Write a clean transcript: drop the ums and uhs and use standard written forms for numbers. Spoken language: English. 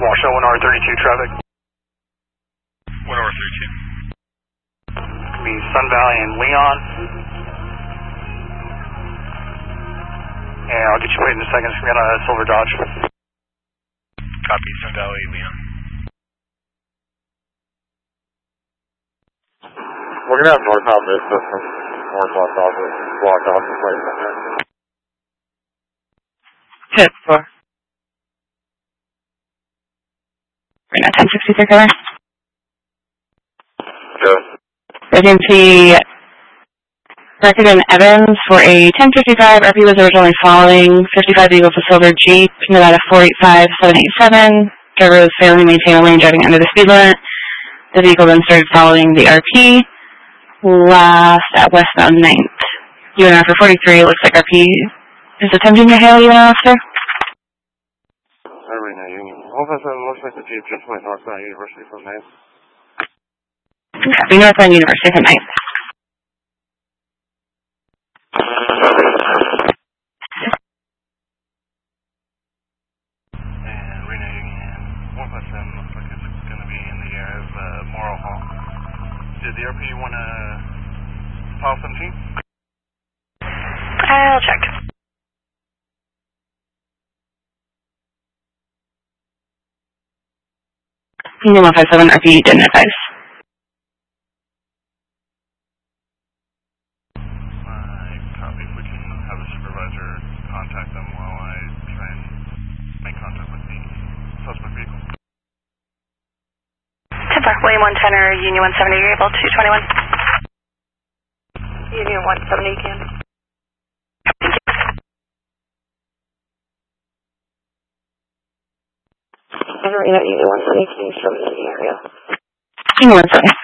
Show 1R32 traffic. 1R32. Could be Sun Valley and Leon. And I'll get you waiting in a second. We got a Silver Dodge. Copy, Sun Valley, Leon. We're going to have northbound mid system. Northbound office. Blocked off the place. Hit 4. Right now, 1063 cover. Good. Residency record in Evans for a 1055. RP was originally following 55 Eagle to Silver Jeep, Nevada 485787. Driver was failing to maintain a lane driving under the speed limit. The vehicle then started following the RP. Last at westbound 9th. UNR for 43, looks like RP is attempting to hail UNR officer. Arena Union. Officer, looks like the Jeep just went northbound University from 9th. Copy, northbound University from 9th. And Arena Union 157 looks like it's going to be in the area of Morrow Hall. Did the RP want to file 17? I'll check. Union 157, RP didn't advise. Copy. If we can have a supervisor contact them while I try and make contact with the suspect vehicle. 10-4, William 110 or Union 170, you're able to 21. Union 170 can. Union 170, can you show me the area? Union 170.